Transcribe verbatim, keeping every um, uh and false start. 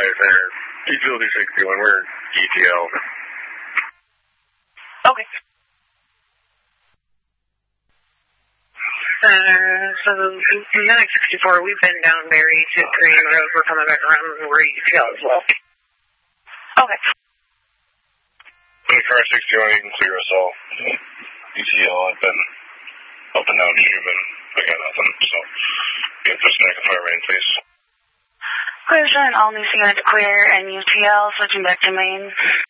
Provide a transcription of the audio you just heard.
guys are E T L two sixty-one. We're E T L. Okay. Uh, so, Medic sixty-four, we've been down Berry to Green Road. We're coming back around and we're E T L as well. Okay. Car sixty-one, you can clear us all. E T L, I've been up and down Human. I got nothing, so get this back in fire rain, please. Clear, showing all new units clear and U T L, switching back to main.